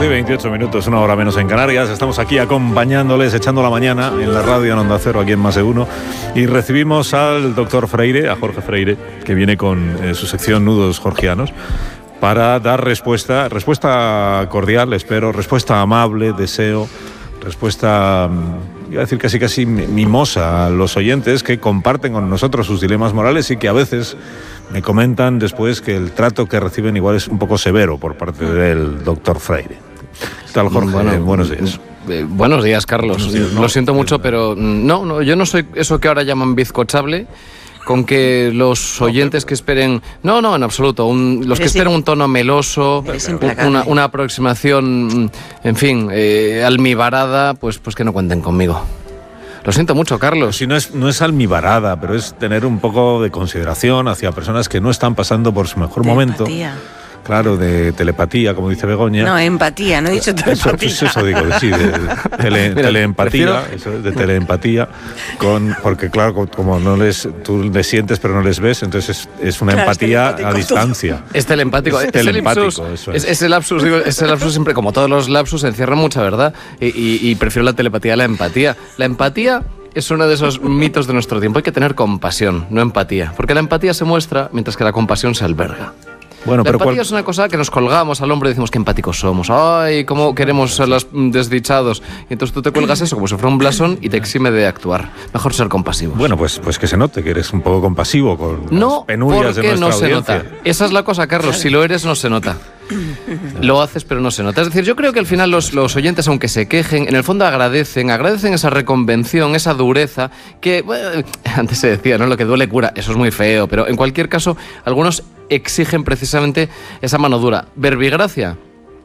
12:28, una hora menos en Canarias. Estamos aquí acompañándoles, echando la mañana en la radio en Onda Cero, aquí en Más de Uno. Y recibimos al doctor Freire, a Jorge Freire, que viene con su sección Nudos Jorgianos, para dar respuesta cordial, espero, respuesta amable, deseo, respuesta, iba a decir casi mimosa a los oyentes que comparten con nosotros sus dilemas morales y que a veces me comentan después que el trato que reciben igual es un poco severo por parte del doctor Freire. ¿Qué tal, Jorge? Buenos días. Buenos días, Carlos. Buenos días, ¿no? Lo siento mucho, pero no, yo no soy eso que ahora llaman bizcochable, con que los oyentes que esperen... No, en absoluto. Los que esperen un tono meloso, una aproximación, en fin, almibarada, pues que no cuenten conmigo. Lo siento mucho, Carlos. Si no es almibarada, pero es tener un poco de consideración hacia personas que no están pasando por su mejor momento. Empatía. Claro, de telepatía, como dice Begoña. No, empatía, no he dicho telepatía. Eso digo, sí, teleempatía, de teleempatía, porque claro, como tú les sientes pero no les ves, entonces es una empatía a distancia. Es telepático. Ese lapsus siempre, como todos los lapsus, encierra mucha verdad y prefiero la telepatía a la empatía. La empatía es uno de esos mitos de nuestro tiempo. Hay que tener compasión, no empatía, porque la empatía se muestra mientras que la compasión se alberga. Bueno, la empatía es una cosa que nos colgamos al hombro y decimos qué empáticos somos. Ay, cómo queremos a los desdichados. Y entonces tú te cuelgas eso como si fuera un blasón y te exime de actuar. Mejor ser compasivos. Bueno, pues que se note que eres un poco compasivo con las penurias de nuestra audiencia. No, porque no se nota. Esa es la cosa, Carlos. Si lo eres, no se nota. Lo haces, pero no se nota. Es decir, yo creo que al final los oyentes, aunque se quejen, en el fondo agradecen esa reconvención, esa dureza, que bueno, antes se decía, ¿no? Lo que duele cura. Eso es muy feo, pero en cualquier caso, algunos exigen precisamente esa mano dura. Verbigracia.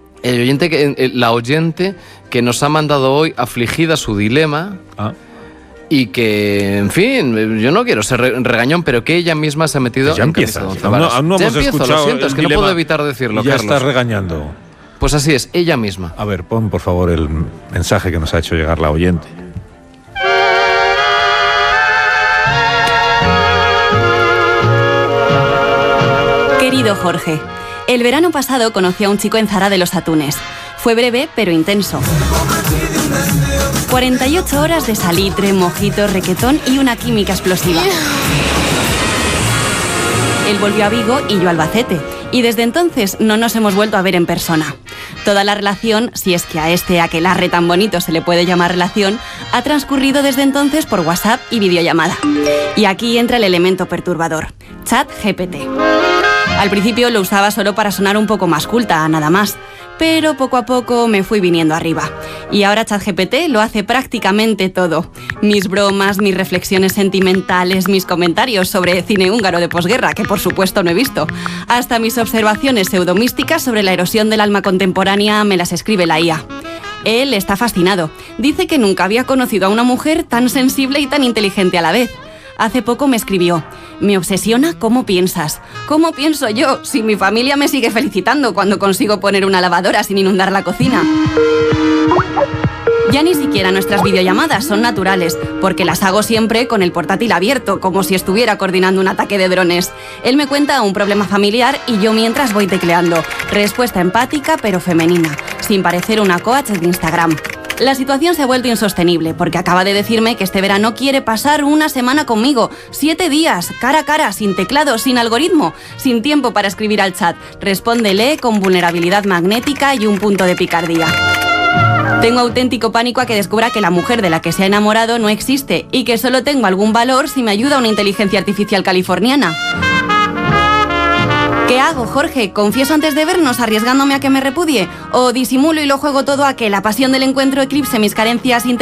La oyente que nos ha mandado hoy afligida su dilema. Y que, en fin, yo no quiero ser regañón, pero que ella misma se ha metido... Ya empieza. Aún no hemos escuchado. Lo siento, es que no puedo evitar decirlo, ya Carlos. Estás regañando. Pues así es, ella misma. A ver, pon por favor el mensaje que nos ha hecho llegar la oyente. Querido Jorge, el verano pasado conocí a un chico en Zara de los Atunes. Fue breve, pero intenso. 48 horas de salitre, mojito, requetón y una química explosiva. Él volvió a Vigo y yo a Albacete. Y desde entonces no nos hemos vuelto a ver en persona. Toda la relación, si es que a este aquelarre tan bonito se le puede llamar relación, ha transcurrido desde entonces por WhatsApp y videollamada. Y aquí entra el elemento perturbador: ChatGPT. Al principio lo usaba solo para sonar un poco más culta, nada más. Pero poco a poco me fui viniendo arriba. Y ahora ChatGPT lo hace prácticamente todo. Mis bromas, mis reflexiones sentimentales, mis comentarios sobre cine húngaro de posguerra, que por supuesto no he visto. Hasta mis observaciones pseudomísticas sobre la erosión del alma contemporánea me las escribe la IA. Él está fascinado. Dice que nunca había conocido a una mujer tan sensible y tan inteligente a la vez. Hace poco me escribió: me obsesiona cómo piensas. ¿Cómo pienso yo si mi familia me sigue felicitando cuando consigo poner una lavadora sin inundar la cocina? Ya ni siquiera nuestras videollamadas son naturales, porque las hago siempre con el portátil abierto, como si estuviera coordinando un ataque de drones. Él me cuenta un problema familiar y yo mientras voy tecleando. Respuesta empática pero femenina, sin parecer una coach de Instagram. La situación se ha vuelto insostenible porque acaba de decirme que este verano quiere pasar una semana conmigo, 7 días, cara a cara, sin teclado, sin algoritmo, sin tiempo para escribir al chat. Respóndele con vulnerabilidad magnética y un punto de picardía. Tengo auténtico pánico a que descubra que la mujer de la que se ha enamorado no existe y que solo tengo algún valor si me ayuda una inteligencia artificial californiana. ¿Qué hago, Jorge? ¿Confieso antes de vernos arriesgándome a que me repudie? ¿O disimulo y lo juego todo a que la pasión del encuentro eclipse mis carencias